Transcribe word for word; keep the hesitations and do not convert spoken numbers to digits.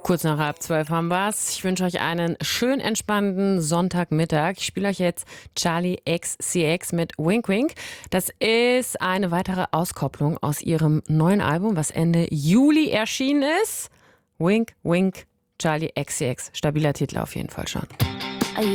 Kurz nach halb zwölf haben wir's. Ich wünsche euch einen schön entspannten Sonntagmittag. Ich spiele euch jetzt Charli X C X mit Wink Wink. Das ist eine weitere Auskopplung aus ihrem neuen Album, was Ende Juli erschienen ist. Wink Wink, Charli X C X. Stabiler Titel auf jeden Fall schon.